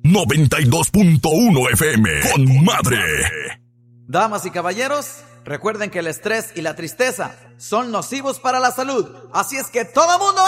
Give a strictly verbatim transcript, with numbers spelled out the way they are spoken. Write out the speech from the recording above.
noventa y dos punto uno F M con madre. Damas y caballeros, recuerden que el estrés y la tristeza son nocivos para la salud. Así es que todo mundo